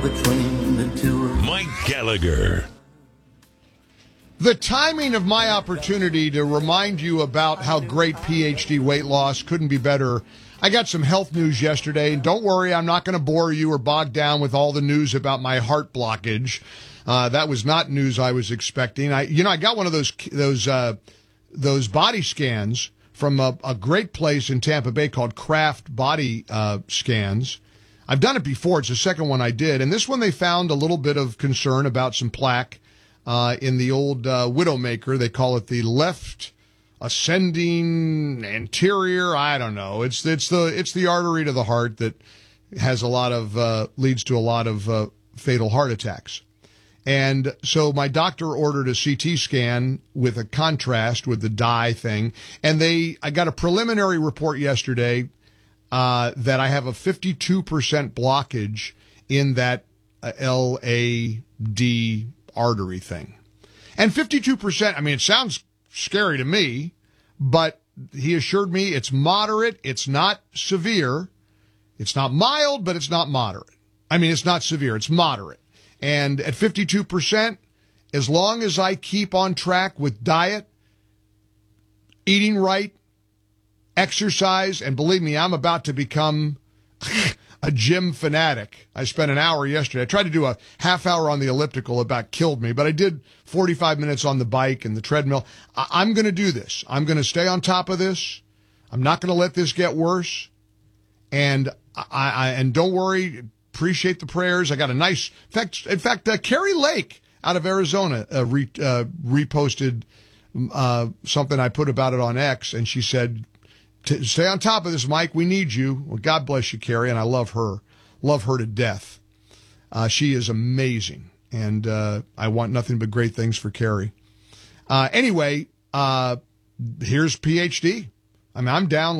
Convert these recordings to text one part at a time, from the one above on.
between the two of us. Mike Gallagher. The timing of my opportunity to remind you about how great PhD weight loss couldn't be better. I got some health news yesterday, and don't worry, I'm not going to bore you or bog down with all the news about my heart blockage. That was not news I was expecting. I got one of those body scans from a great place in Tampa Bay called Kraft Body Scans. I've done it before. It's the second one I did. And this one they found a little bit of concern about some plaque in the old Widowmaker. They call it the left ascending anterior. I don't know. It's the artery to the heart that has a lot of leads to a lot of fatal heart attacks. And so my doctor ordered a CT scan with a contrast with the dye thing. And I got a preliminary report yesterday that I have a 52% blockage in that LAD artery thing. And 52%, I mean, it sounds scary to me, but he assured me it's moderate. It's not severe. It's not mild, but it's not moderate. I mean, it's not severe. It's moderate. And at 52%, as long as I keep on track with diet, eating right, exercise, and believe me, I'm about to become a gym fanatic. I spent an hour yesterday. I tried to do a half hour on the elliptical. It about killed me, but I did 45 minutes on the bike and the treadmill. I'm going to do this. I'm going to stay on top of this. I'm not going to let this get worse. And and don't worry. Appreciate the prayers. I got a nice, in fact, Carrie Lake out of Arizona reposted something I put about it on X, and she said, stay on top of this, Mike. We need you. Well, God bless you, Carrie, and I love her to death. She is amazing, and I want nothing but great things for Carrie. Anyway, here's PhD. I mean, I'm down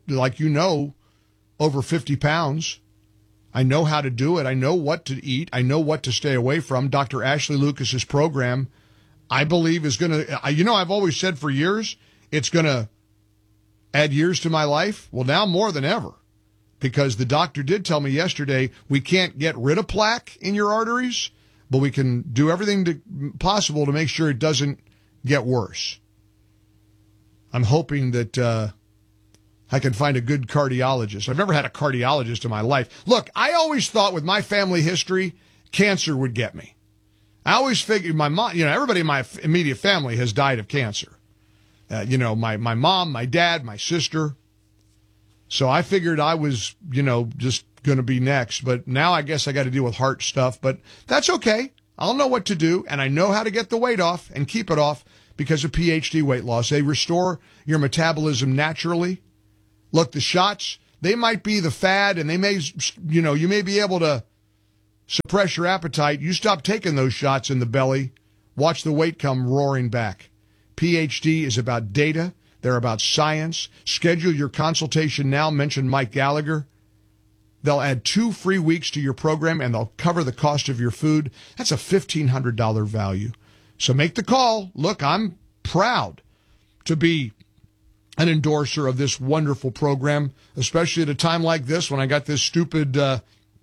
over 50 pounds. I know how to do it. I know what to eat. I know what to stay away from. Dr. Ashley Lucas's program, I believe, is going to, I've always said for years, it's going to add years to my life. Well, now more than ever, because the doctor did tell me yesterday, we can't get rid of plaque in your arteries, but we can do everything possible to make sure it doesn't get worse. I'm hoping that, I can find a good cardiologist. I've never had a cardiologist in my life. Look, I always thought with my family history, cancer would get me. I always figured my mom, everybody in my immediate family has died of cancer. My mom, my dad, my sister. So I figured I was, just going to be next. But now I guess I got to deal with heart stuff. But that's okay. I'll know what to do. And I know how to get the weight off and keep it off because of PhD weight loss. They restore your metabolism naturally. Look, the shots, they might be the fad, and they may, you may be able to suppress your appetite. You stop taking those shots in the belly, watch the weight come roaring back. PhD is about data. They're about science. Schedule your consultation now. Mention Mike Gallagher. They'll add 2 free weeks to your program, and they'll cover the cost of your food. That's a $1,500 value. So make the call. Look, I'm proud to be an endorser of this wonderful program, especially at a time like this when I got this stupid, I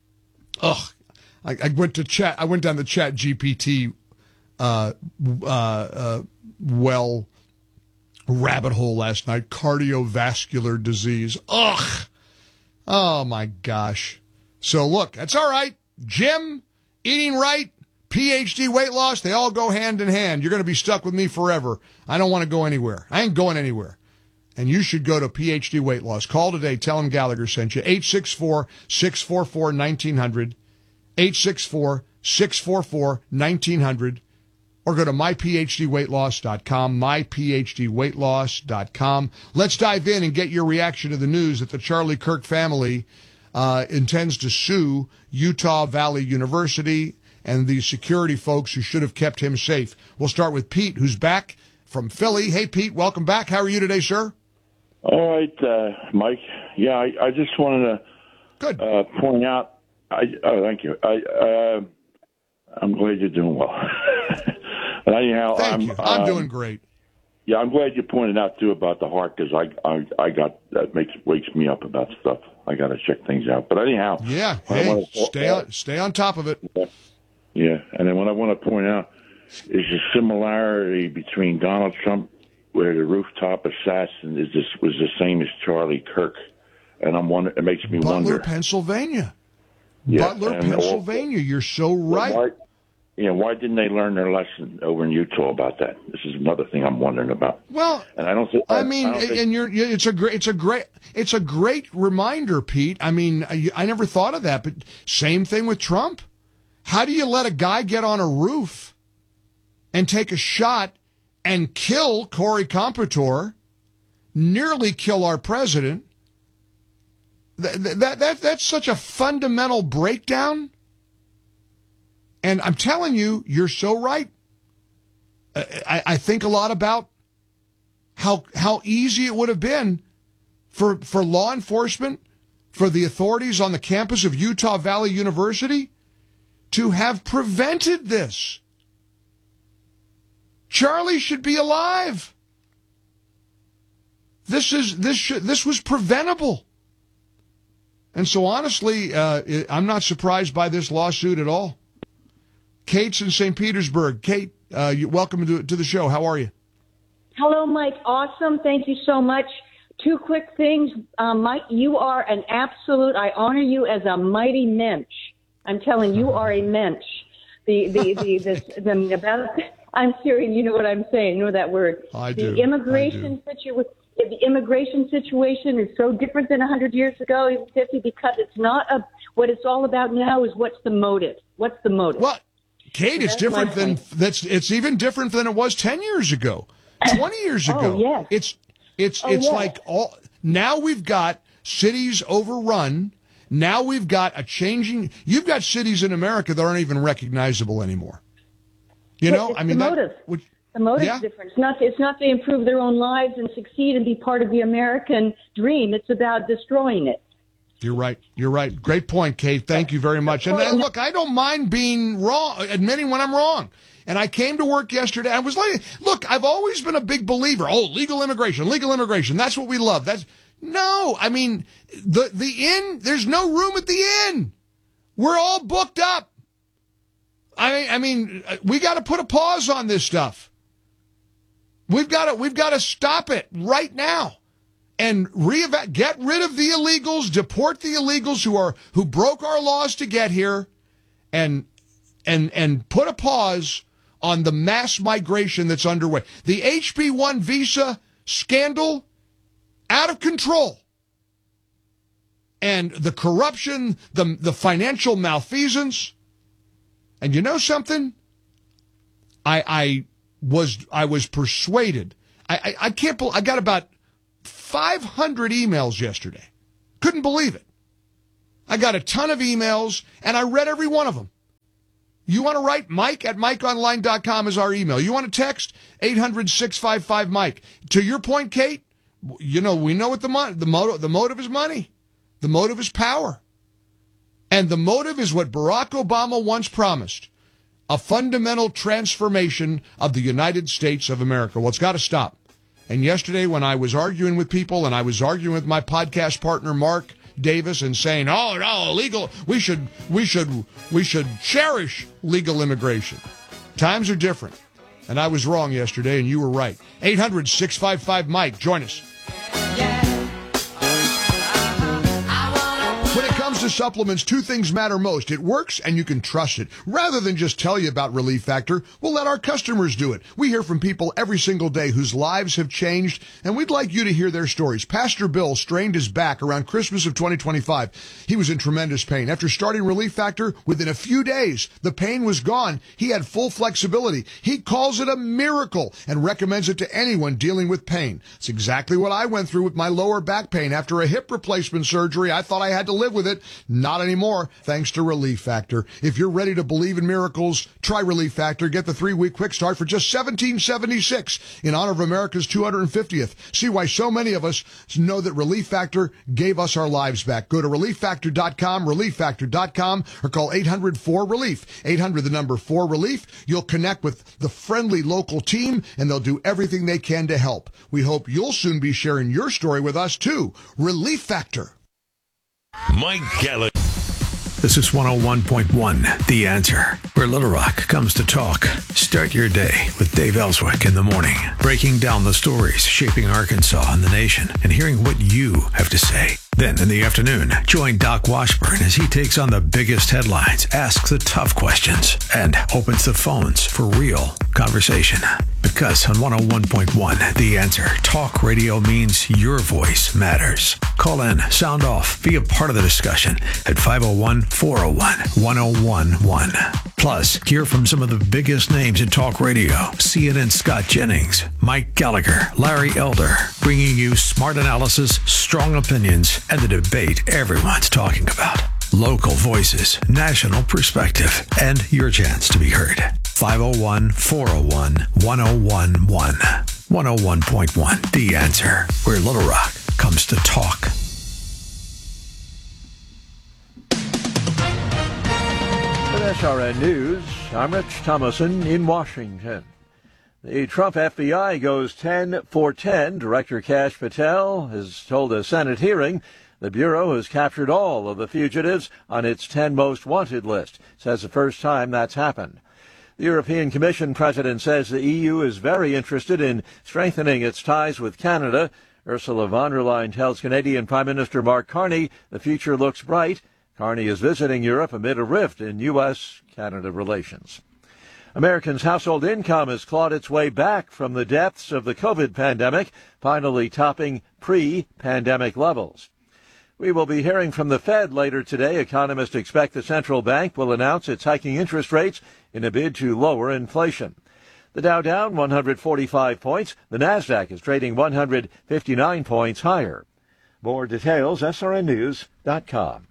went down the Chat GPT, rabbit hole last night, cardiovascular disease. Ugh. Oh my gosh. So look, that's all right. Gym, eating right, PhD weight loss, they all go hand in hand. You're going to be stuck with me forever. I don't want to go anywhere. I ain't going anywhere. And you should go to PhD Weight Loss. Call today. Tell them Gallagher sent you. 864-644-1900. 864-644-1900. Or go to myphdweightloss.com. myphdweightloss.com. Let's dive in and get your reaction to the news that the Charlie Kirk family intends to sue Utah Valley University and the security folks who should have kept him safe. We'll start with Pete, who's back from Philly. Hey, Pete, welcome back. How are you today, sir? All right, Mike. Yeah, I just wanted to point out. Thank you. I'm glad you're doing well. But anyhow, I'm doing great. Yeah, I'm glad you pointed out too about the heart, because I got that wakes me up about stuff. I got to check things out. But anyhow, yeah, hey, stay on top of it. Yeah, and then what I want to point out is the similarity between Donald Trump, where the rooftop assassin was the same as Charlie Kirk, and it makes me wonder. Butler, Pennsylvania. Yeah, Butler, Pennsylvania. You're so right. Why didn't they learn their lesson over in Utah about that? This is another thing I'm wondering about. Well, and I don't think. It's a great reminder, Pete. I mean, I never thought of that, but same thing with Trump. How do you let a guy get on a roof and take a shot and kill Corey Competor, nearly kill our president? That's such a fundamental breakdown. And I'm telling you, you're so right. I think a lot about how easy it would have been for law enforcement, for the authorities on the campus of Utah Valley University to have prevented this. Charlie should be alive. This was preventable. And so honestly, I'm not surprised by this lawsuit at all. Kate's in St. Petersburg. Kate, welcome to the show. How are you? Hello, Mike. Awesome. Thank you so much. Two quick things. Mike, you are an absolute, I honor you as a mighty mensch. I'm telling you, are a mensch. I'm serious. You know what I'm saying. You know that word. I do. The immigration situation is so different than 100 years ago, even 50, because it's not what it's all about now is what's the motive? What's the motive? Well, Kate, it's different than it's even different than it was 10 years ago, 20 years ago. Oh, yes. It's like now we've got cities overrun. Now we've got you've got cities in America that aren't even recognizable anymore. You know, I mean, the motive. The motive is different. It's not to improve their own lives and succeed and be part of the American dream. It's about destroying it. You're right. Great point, Kate. Thank you very much. And look, I don't mind being wrong, admitting when I'm wrong. And I came to work yesterday. I was like, look, I've always been a big believer. Oh, legal immigration. That's what we love. No, I mean, the inn, there's no room at the inn. We're all booked up. I mean, we got to put a pause on this stuff. We've got to stop it right now. And get rid of the illegals, deport the illegals who broke our laws to get here, and put a pause on the mass migration that's underway. The HB1 visa scandal, out of control. And the corruption, the financial malfeasance. And you know something? I was persuaded. I can't believe I got about 500 emails yesterday. Couldn't believe it. I got a ton of emails, and I read every one of them. You want to write Mike at MikeOnline.com is our email. You want to text 800-655-MIKE. To your point, Kate, you know, we know what the motive is money. The motive is power. And the motive is what Barack Obama once promised, a fundamental transformation of the United States of America. Well, it's got to stop. And yesterday when I was arguing with people, and I was arguing with my podcast partner, Mark Davis, and saying, oh, no, illegal, we should cherish legal immigration. Times are different. And I was wrong yesterday, and you were right. 800-655-MIKE. Join us. When it comes to supplements, two things matter most. It works, and you can trust it. Rather than just tell you about Relief Factor, we'll let our customers do it. We hear from people every single day whose lives have changed, and we'd like you to hear their stories. Pastor Bill strained his back around Christmas of 2025. He was in tremendous pain. After starting Relief Factor, within a few days, the pain was gone. He had full flexibility. He calls it a miracle and recommends it to anyone dealing with pain. It's exactly what I went through with my lower back pain. After a hip replacement surgery, I thought I had to live with it, Not anymore, thanks to Relief Factor. If you're ready to believe in miracles, try Relief Factor. Get the 3-week quick start for just $17.76 in honor of America's 250th. See why so many of us know that Relief Factor gave us our lives back. Go to ReliefFactor.com, ReliefFactor.com, or call 800-4RELIEF. 800, the number 4RELIEF. You'll connect with the friendly local team, and they'll do everything they can to help. We hope you'll soon be sharing your story with us, too. Relief Factor. Mike Gallagher. This is 101.1, The Answer, where Little Rock comes to talk. Start your day with Dave Ellswick in the morning, breaking down the stories shaping Arkansas and the nation, and hearing what you have to say. Then in the afternoon, join Doc Washburn as he takes on the biggest headlines, asks the tough questions, and opens the phones for real conversation. Because on 101.1, The Answer, talk radio means your voice matters. Call in, sound off, be a part of the discussion at 501-401-1011. Plus, hear from some of the biggest names in talk radio. CNN Scott Jennings, Mike Gallagher, Larry Elder, bringing you smart analysis, strong opinions, and the debate everyone's talking about. Local voices, national perspective, and your chance to be heard. 501-401-1011. 101.1, The Answer, where Little Rock comes to talk. With SRN News, I'm Rich Thomason in Washington. The Trump FBI goes 10 for 10. Director Kash Patel has told a Senate hearing the Bureau has captured all of the fugitives on its 10 most wanted list. Says the first time that's happened. The European Commission president says the EU is very interested in strengthening its ties with Canada. Ursula von der Leyen tells Canadian Prime Minister Mark Carney the future looks bright. Carney is visiting Europe amid a rift in U.S.-Canada relations. Americans' household income has clawed its way back from the depths of the COVID pandemic, finally topping pre-pandemic levels. We will be hearing from the Fed later today. Economists expect the central bank will announce its hiking interest rates in a bid to lower inflation. The Dow down 145 points. The Nasdaq is trading 159 points higher. More details, srnnews.com.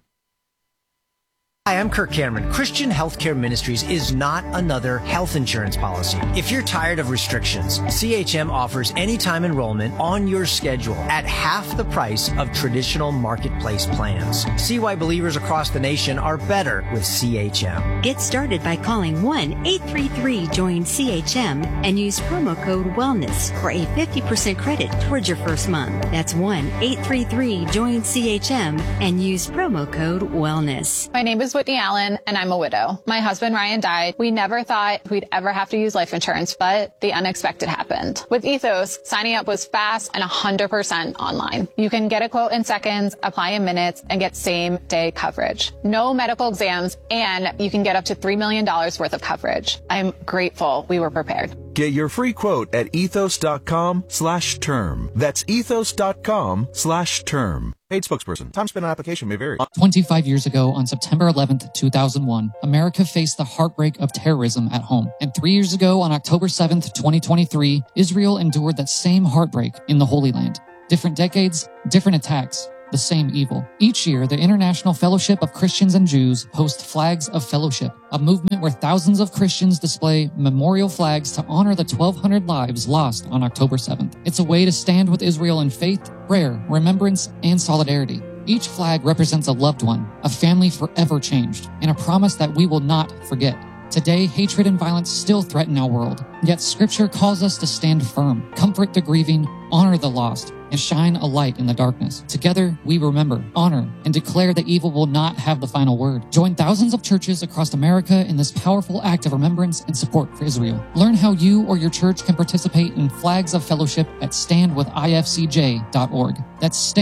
Hi, I'm Kirk Cameron. Christian Healthcare Ministries is not another health insurance policy. If you're tired of restrictions, CHM offers anytime enrollment on your schedule at half the price of traditional marketplace plans. See why believers across the nation are better with CHM. Get started by calling 1-833-JOIN-CHM and use promo code WELLNESS for a 50% credit towards your first month. That's 1-833-JOIN-CHM and use promo code WELLNESS. My name is Whitney Allen, and I'm a widow. My husband, Ryan, died. We never thought we'd ever have to use life insurance, but the unexpected happened. With Ethos, signing up was fast and 100% online. You can get a quote in seconds, apply in minutes, and get same-day coverage. No medical exams, and you can get up to $3 million worth of coverage. I'm grateful we were prepared. Get your free quote at ethos.com/term. That's ethos.com/term. Paid spokesperson. Time spent on application may vary. 25 years ago, on September 11th, 2001, America faced the heartbreak of terrorism at home. And 3 years ago, on October 7th, 2023, Israel endured that same heartbreak in the Holy Land. Different decades, different attacks, the same evil. Each year, the International Fellowship of Christians and Jews hosts Flags of Fellowship, a movement where thousands of Christians display memorial flags to honor the 1,200 lives lost on October 7th. It's a way to stand with Israel in faith, prayer, remembrance, and solidarity. Each flag represents a loved one, a family forever changed, and a promise that we will not forget. Today, hatred and violence still threaten our world, yet Scripture calls us to stand firm, comfort the grieving, honor the lost, and shine a light in the darkness. Together, we remember, honor, and declare that evil will not have the final word. Join thousands of churches across America in this powerful act of remembrance and support for Israel. Learn how you or your church can participate in Flags of Fellowship at standwithifcj.org. That's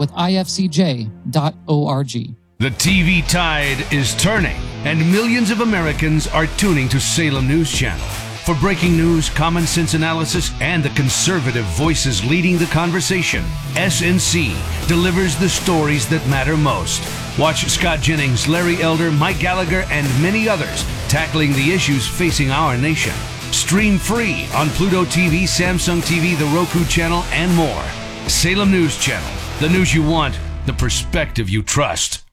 standwithifcj.org. The TV tide is turning, and millions of Americans are tuning to Salem News Channel. For breaking news, common sense analysis, and the conservative voices leading the conversation, SNC delivers the stories that matter most. Watch Scott Jennings, Larry Elder, Mike Gallagher, and many others tackling the issues facing our nation. Stream free on Pluto TV, Samsung TV, the Roku channel, and more. Salem News Channel. The news you want, the perspective you trust.